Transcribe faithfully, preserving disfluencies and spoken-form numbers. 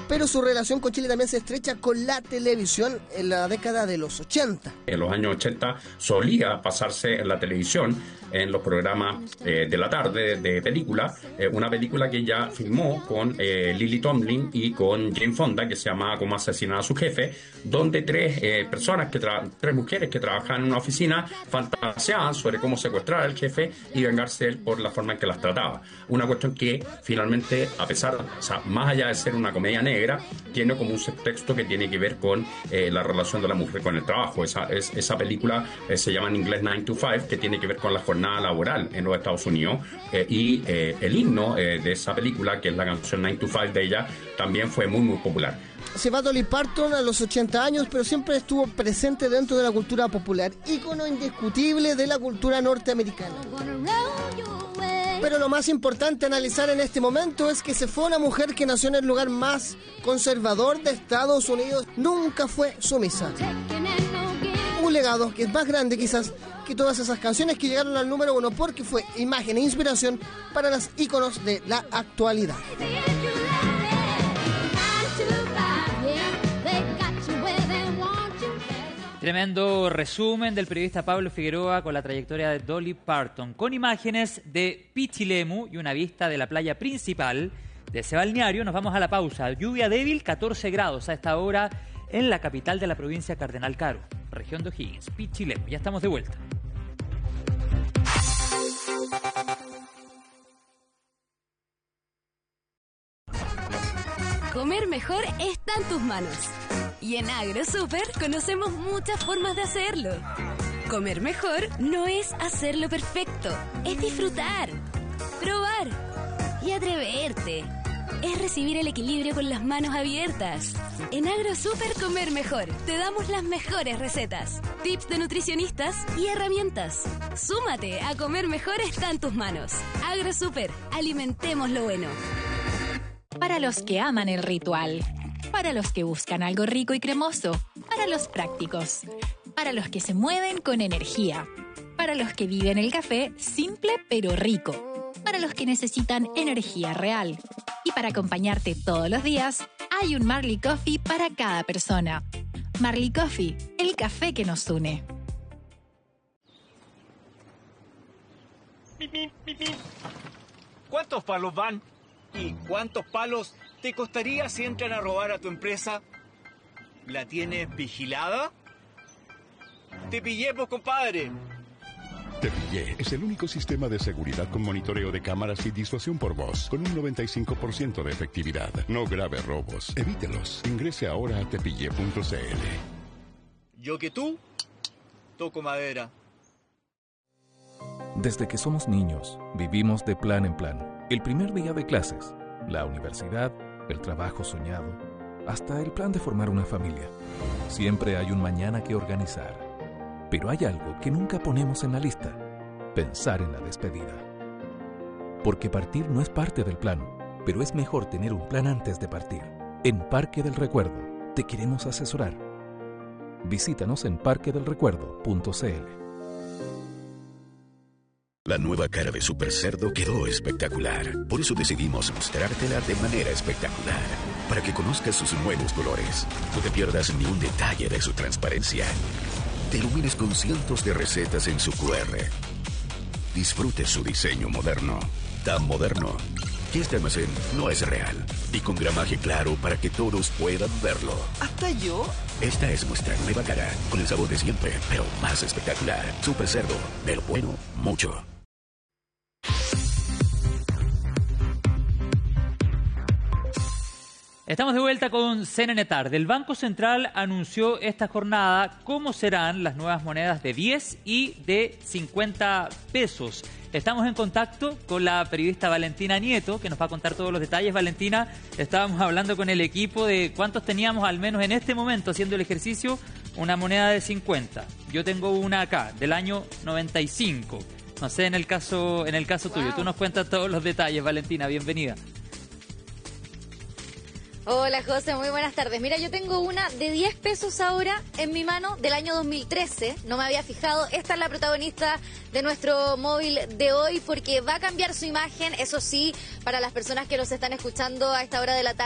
pero su relación con Chile también se estrecha con la televisión en la década de los ochenta. En los años ochenta solía pasarse en la televisión, en los programas eh, de la tarde de película, eh, una película que ella filmó con eh, Lily Tomlin y con Jane Fonda, que se llamaba Cómo asesinar a su jefe, donde tres eh, personas, que tra- tres mujeres que trabajaban en una oficina fantaseaban sobre cómo secuestrar al jefe y vengarse de él por la forma en que las trataba. Una cuestión que finalmente, a pesar, o sea, más allá de ser una comedia negra, tiene como un subtexto que tiene que ver con eh, la relación de la mujer con el trabajo. Esa, es, esa película eh, se llama en inglés nine to five, que tiene que ver con la jornada laboral en los Estados Unidos, eh, y eh, el himno eh, de esa película, que es la canción nine to five de ella, también fue muy muy popular. Se va Dolly Parton a los ochenta años, pero siempre estuvo presente dentro de la cultura popular, ícono indiscutible de la cultura norteamericana. Pero lo más importante a analizar en este momento es que se fue una mujer que nació en el lugar más conservador de Estados Unidos, nunca fue sumisa. Un legado que es más grande quizás que todas esas canciones que llegaron al número uno, porque fue imagen e inspiración para las íconos de la actualidad. Tremendo resumen del periodista Pablo Figueroa con la trayectoria de Dolly Parton, con imágenes de Pichilemu y una vista de la playa principal de ese balneario. Nos vamos a la pausa. Lluvia débil, catorce grados a esta hora en la capital de la provincia Cardenal Caro, región de O'Higgins, Pichilemu. Ya estamos de vuelta. Comer mejor está en tus manos. Y en AgroSuper conocemos muchas formas de hacerlo. Comer mejor no es hacerlo perfecto, es disfrutar, probar y atreverte. Es recibir el equilibrio con las manos abiertas. En AgroSuper Comer Mejor te damos las mejores recetas, tips de nutricionistas y herramientas. Súmate a Comer Mejor está en tus manos. AgroSuper, alimentemos lo bueno. Para los que aman el ritual, para los que buscan algo rico y cremoso, para los prácticos, para los que se mueven con energía, para los que viven el café simple pero rico, para los que necesitan energía real. Y para acompañarte todos los días, hay un Marley Coffee para cada persona. Marley Coffee, el café que nos une. ¿Cuántos palos van? ¿Y cuántos palos te costaría si entran a robar a tu empresa? ¿La tienes vigilada? ¡Te pillé, pues, compadre! Te Pillé es el único sistema de seguridad con monitoreo de cámaras y disuasión por voz, con un noventa y cinco por ciento de efectividad. No grave robos, evítelos. Ingrese ahora a tepillé punto c l. Yo que tú, toco madera. Desde que somos niños, vivimos de plan en plan. El primer día de clases, la universidad, el trabajo soñado, hasta el plan de formar una familia. Siempre hay un mañana que organizar. Pero hay algo que nunca ponemos en la lista: pensar en la despedida. Porque partir no es parte del plan, pero es mejor tener un plan antes de partir. En Parque del Recuerdo te queremos asesorar. Visítanos en parque del recuerdo punto c l. La nueva cara de Super Cerdo quedó espectacular. Por eso decidimos mostrártela de manera espectacular, para que conozcas sus nuevos colores. No te pierdas ni un detalle de su transparencia. Te ilumines con cientos de recetas en su cu erre. Disfrute su diseño moderno, tan moderno que este almacén no es real, y con gramaje claro para que todos puedan verlo. ¿Hasta yo? Esta es nuestra nueva cara, con el sabor de siempre, pero más espectacular. Super Cerdo, de lo bueno, mucho. Estamos de vuelta con C N N Tarde. El Banco Central anunció esta jornada cómo serán las nuevas monedas de diez y de cincuenta pesos. Estamos en contacto con la periodista Valentina Nieto, que nos va a contar todos los detalles. Valentina, estábamos hablando con el equipo de cuántos teníamos, al menos en este momento, haciendo el ejercicio, una moneda de cincuenta. Yo tengo una acá, del año noventa y cinco. No sé, en el caso, en el caso tuyo. Tú nos cuentas todos los detalles, Valentina. Bienvenida. Hola José, muy buenas tardes. Mira, yo tengo una de diez pesos ahora en mi mano del año dos mil trece. No me había fijado. Esta es la protagonista de nuestro móvil de hoy porque va a cambiar su imagen. Eso sí, para las personas que nos están escuchando a esta hora de la tarde.